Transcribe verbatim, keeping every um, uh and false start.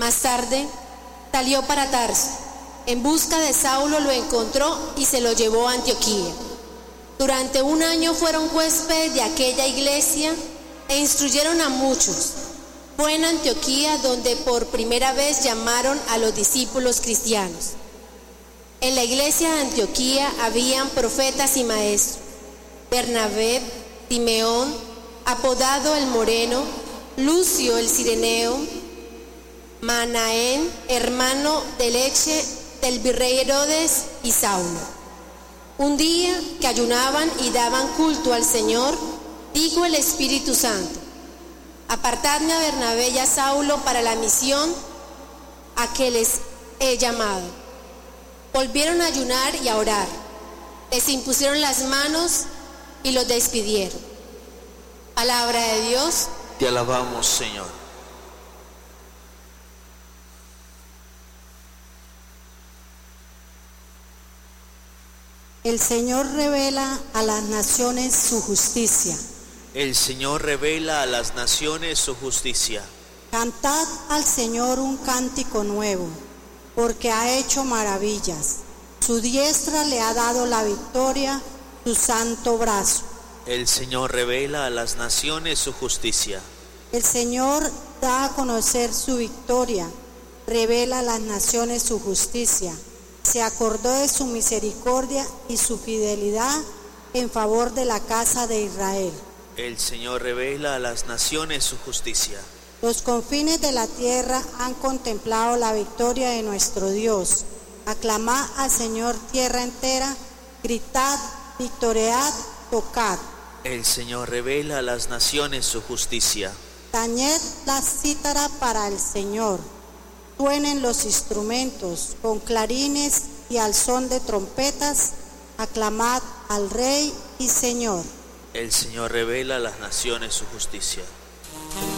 Más tarde, salió para Tarso. En busca de Saulo lo encontró y se lo llevó a Antioquía. Durante un año fueron huéspedes de aquella iglesia e instruyeron a muchos. Fue en Antioquía donde por primera vez llamaron a los discípulos cristianos. En la iglesia de Antioquía habían profetas y maestros: Bernabé, Simeón, apodado el Moreno, Lucio el Cireneo, Manaén, hermano de leche del virrey Herodes, y Saulo. Un día que ayunaban y daban culto al Señor, dijo el Espíritu Santo: apartadme a Bernabé y a Saulo para la misión a que les he llamado. Volvieron a ayunar y a orar. Les impusieron las manos y los despidieron. Palabra de Dios. Te alabamos, Señor. El Señor revela a las naciones su justicia. El Señor revela a las naciones su justicia. Cantad al Señor un cántico nuevo, porque ha hecho maravillas. Su diestra le ha dado la victoria, su santo brazo. El Señor revela a las naciones su justicia. El Señor da a conocer su victoria, revela a las naciones su justicia. Se acordó de su misericordia y su fidelidad en favor de la casa de Israel. El Señor revela a las naciones su justicia. Los confines de la tierra han contemplado la victoria de nuestro Dios. Aclamad al Señor tierra entera, gritad, victoread, tocad. El Señor revela a las naciones su justicia. Tañed la cítara para el Señor. Suenen los instrumentos con clarines y al son de trompetas. Aclamad al Rey y Señor. El Señor revela a las naciones su justicia.